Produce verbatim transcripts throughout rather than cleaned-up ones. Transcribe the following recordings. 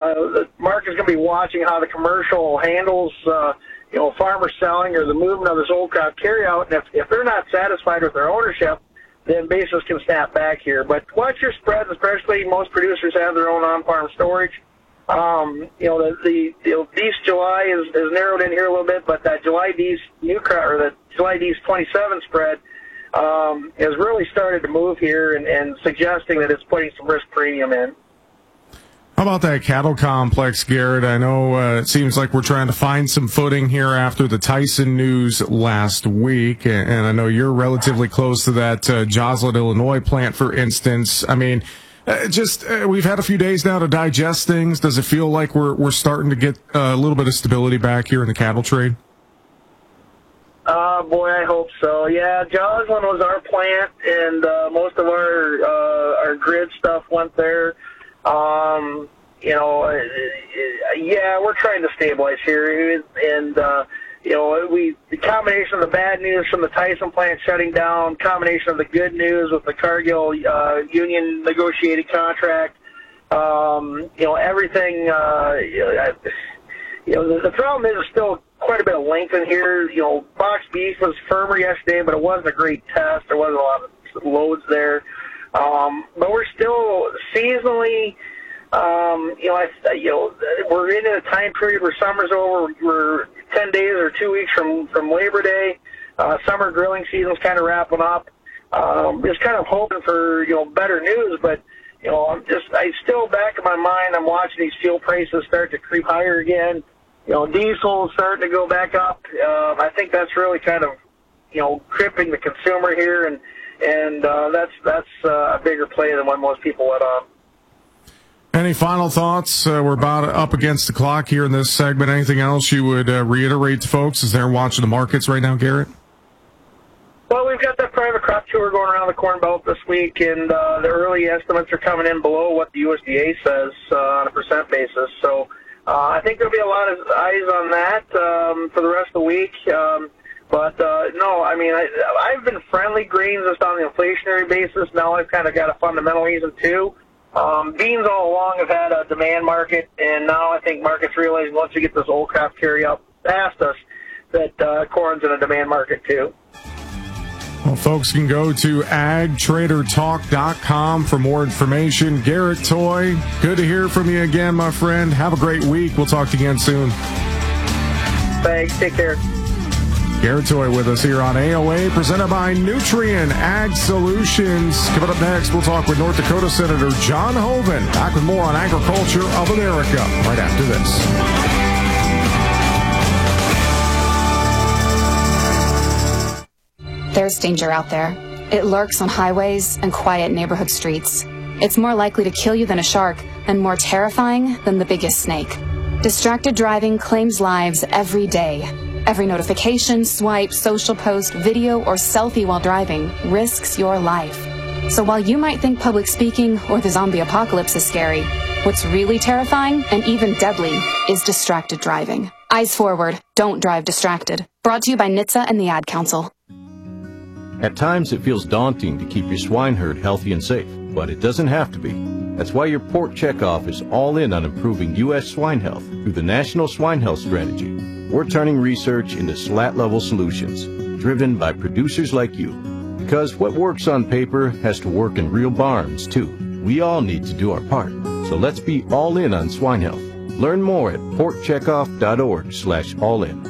the market's going to be watching how the commercial handles, uh, you know, farmer selling or the movement of this old crop carryout. And if, if they're not satisfied with their ownership, then basis can snap back here. But watch your spreads, especially most producers have their own on-farm storage. Um, you know, the, the, the Dees July is, is narrowed in here a little bit, but that July Dees new crop, or the July Dees twenty-seven spread, um, has really started to move here and, and suggesting that it's putting some risk premium in. How about that cattle complex, Garrett? I know uh, it seems like we're trying to find some footing here after the Tyson news last week, and, and I know you're relatively close to that uh, Joslin, Illinois plant, for instance. I mean, uh, just uh, we've had a few days now to digest things. Does it feel like we're we're starting to get uh, a little bit of stability back here in the cattle trade? Uh, boy, I hope so. Yeah, Joslin was our plant, and uh, most of our uh, our grid stuff went there. Um, you know, uh, yeah, we're trying to stabilize here, and uh, you know, we the combination of the bad news from the Tyson plant shutting down, combination of the good news with the Cargill uh, union negotiated contract, um, you know, everything. Uh, you know, the, the problem is there's still quite a bit of length in here. You know, box beef was firmer yesterday, but it wasn't a great test. There wasn't a lot of loads there. Um, but we're still seasonally, um, you know, I, you know, we're in a time period where summer's over. We're ten days or two weeks from, from Labor Day. Uh, summer grilling season's kind of wrapping up. Um, just kind of hoping for, you know, better news, but, you know, I'm just, I still back in my mind, I'm watching these fuel prices start to creep higher again. You know, diesel's starting to go back up. Uh, I think that's really kind of, you know, crippling the consumer here, and, And uh, that's that's uh, a bigger play than what most people let on. Any final thoughts? Uh, we're about up against the clock here in this segment. Anything else you would uh, reiterate to folks as they're watching the markets right now, Garrett? Well, we've got that private crop tour going around the Corn Belt this week, and uh, the early estimates are coming in below what the U S D A says uh, on a percent basis. So uh, I think there'll be a lot of eyes on that um, for the rest of the week. Um, But, uh, no, I mean, I, I've been friendly grains just on the inflationary basis. Now I've kind of got a fundamental reason, too. Um, beans all along have had a demand market, and now I think markets realizing once we get this old crop carry up past us that uh, corn's in a demand market, too. Well, folks can go to ag trader talk dot com for more information. Garrett Toy, good to hear from you again, my friend. Have a great week. We'll talk to you again soon. Thanks. Take care. Garrett Toy with us here on A O A, presented by Nutrien Ag Solutions. Coming up next, we'll talk with North Dakota Senator John Hoeven. Back with more on Agriculture of America right after this. There's danger out there. It lurks on highways and quiet neighborhood streets. It's more likely to kill you than a shark, and more terrifying than the biggest snake. Distracted driving claims lives every day. Every notification, swipe, social post, video, or selfie while driving risks your life. So while you might think public speaking or the zombie apocalypse is scary, what's really terrifying and even deadly is distracted driving. Eyes forward, don't drive distracted. Brought to you by N H T S A and the Ad Council. At times it feels daunting to keep your swine herd healthy and safe, but it doesn't have to be. That's why your Port Checkoff is all in on improving U S swine health through the National Swine Health Strategy. We're turning research into slat-level solutions, driven by producers like you. Because what works on paper has to work in real barns, too. We all need to do our part. So let's be all in on swine health. Learn more at port checkoff dot org slash all in.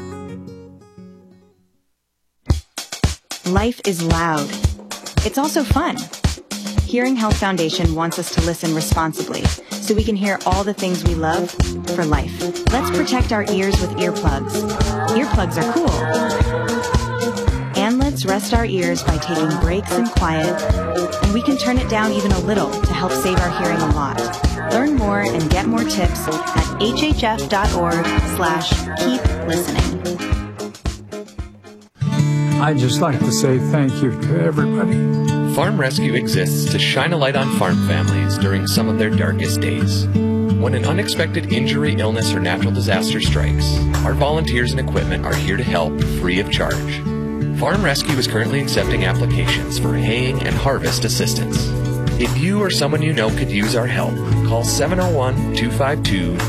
Life is loud. It's also fun. Hearing Health Foundation wants us to listen responsibly so we can hear all the things we love for life. Let's protect our ears with earplugs. Earplugs are cool. And let's rest our ears by taking breaks in quiet, and we can turn it down even a little to help save our hearing a lot. Learn more and get more tips at h h f dot org slash keep listening. I'd just like to say thank you to everybody. Farm Rescue exists to shine a light on farm families during some of their darkest days. When an unexpected injury, illness, or natural disaster strikes, our volunteers and equipment are here to help free of charge. Farm Rescue is currently accepting applications for haying and harvest assistance. If you or someone you know could use our help, call seven oh one, two five two,